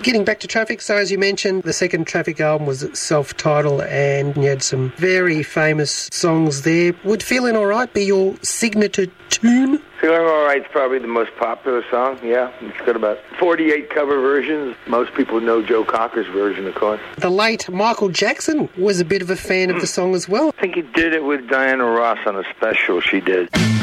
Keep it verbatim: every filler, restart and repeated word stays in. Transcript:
Getting back to Traffic, so as you mentioned, the second Traffic album was self-titled and you had some very famous songs there. Would Feeling Alright be your signature tune? Feeling Alright is probably the most popular song, yeah. It's got about forty-eight cover versions. Most people know Joe Cocker's version, of course. The late Michael Jackson was a bit of a fan of the song as well. I think he did it with Diana Ross on a special she did.